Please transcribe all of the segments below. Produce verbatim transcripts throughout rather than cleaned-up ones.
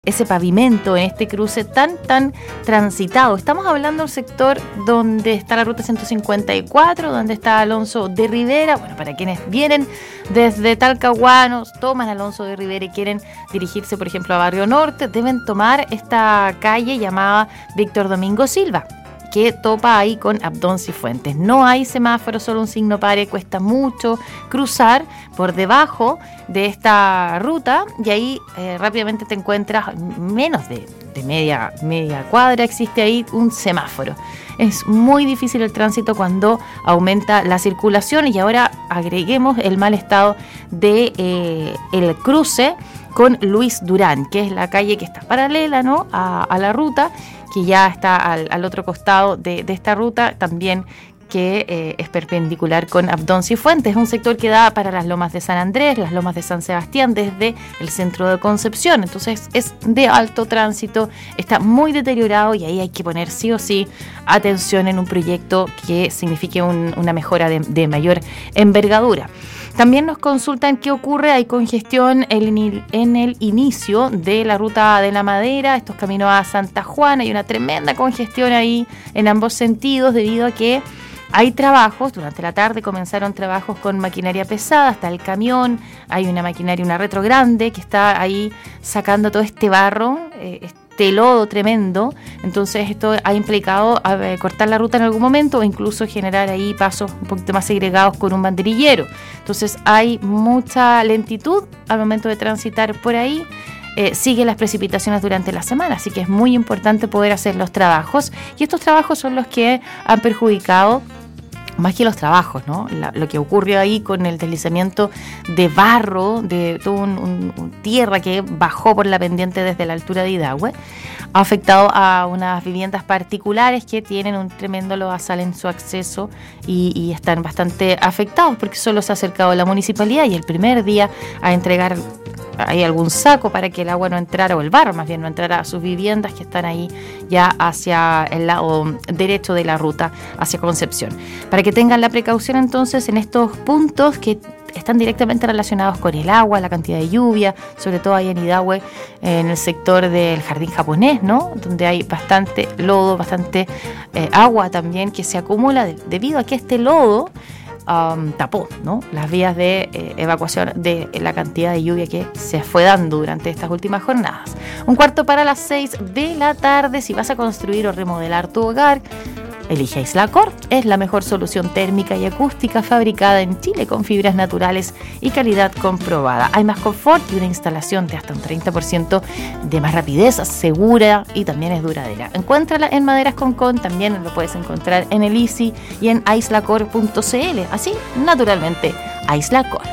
ese pavimento en este cruce tan, tan transitado. Estamos hablando de un sector donde está la ruta ciento cincuenta y cuatro, donde está Alonso de Rivera. Bueno, para quienes vienen desde Talcahuanos, toman Alonso de Rivera y quieren dirigirse, por ejemplo, a Barrio Norte, deben tomar esta calle llamada Víctor Domingo Silva, que topa ahí con Abdón Cifuentes. No hay semáforo, solo un signo pare, cuesta mucho cruzar por debajo de esta ruta y ahí eh, rápidamente te encuentras menos de, de media, media cuadra, existe ahí un semáforo. Es muy difícil el tránsito cuando aumenta la circulación y ahora agreguemos el mal estado de eh, el cruce con Luis Durán, que es la calle que está paralela, ¿no?, a, a la ruta, que ya está al, al otro costado de, de esta ruta, también que eh, es perpendicular con Abdón Cifuentes. Es un sector que da para las lomas de San Andrés, las lomas de San Sebastián, desde el centro de Concepción. Entonces es de alto tránsito, está muy deteriorado y ahí hay que poner sí o sí atención en un proyecto que signifique un, una mejora de, de mayor envergadura. También nos consultan qué ocurre, hay congestión en el inicio de la ruta de la Madera, estos caminos a Santa Juana, hay una tremenda congestión ahí en ambos sentidos debido a que hay trabajos, durante la tarde comenzaron trabajos con maquinaria pesada, está el camión, hay una maquinaria, una retro grande que está ahí sacando todo este barro, eh, este lodo tremendo, entonces esto ha implicado a ver, cortar la ruta en algún momento o incluso generar ahí pasos un poquito más segregados con un banderillero. Entonces hay mucha lentitud al momento de transitar por ahí. Eh, siguen las precipitaciones durante la semana, así que es muy importante poder hacer los trabajos y estos trabajos son los que han perjudicado más que los trabajos, ¿no? La, lo que ocurrió ahí con el deslizamiento de barro, de toda un, un, un tierra que bajó por la pendiente desde la altura de Idahue, ha afectado a unas viviendas particulares que tienen un tremendo lodazal en su acceso y, y están bastante afectados porque solo se ha acercado la municipalidad y el primer día a entregar hay algún saco para que el agua no entrara, o el barro más bien no entrara a sus viviendas que están ahí ya hacia el lado derecho de la ruta, hacia Concepción. Para que tengan la precaución entonces en estos puntos que están directamente relacionados con el agua, la cantidad de lluvia, sobre todo ahí en Idahue, en el sector del jardín japonés, ¿no?, donde hay bastante lodo, bastante eh, agua también que se acumula de, debido a que este lodo Um, tapó, ¿no?, las vías de eh, evacuación de la cantidad de lluvia que se fue dando durante estas últimas jornadas. Un cuarto para las seis de la tarde. Si vas a construir o remodelar tu hogar, elige Aislacor. Es la mejor solución térmica y acústica fabricada en Chile con fibras naturales y calidad comprobada. Hay más confort y una instalación de hasta un treinta por ciento de más rapidez, segura y también es duradera. Encuéntrala en Maderas Concón, también lo puedes encontrar en el Easy y en aislacor punto cl. Así, naturalmente, Aislacor.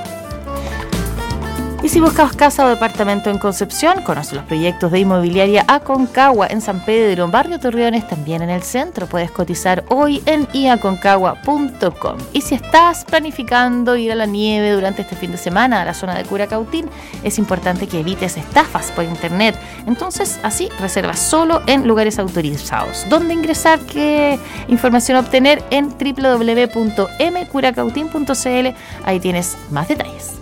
Y si buscas casa o departamento en Concepción, conoce los proyectos de Inmobiliaria Aconcagua en San Pedro, Barrio Torreones, también en el centro. Puedes cotizar hoy en i aconcagua punto com. Y si estás planificando ir a la nieve durante este fin de semana a la zona de Curacautín, es importante que evites estafas por internet. Entonces, así reserva solo en lugares autorizados. ¿Dónde ingresar? ¿Qué información obtener? En doble u doble u doble u punto m curacautin punto cl. Ahí tienes más detalles.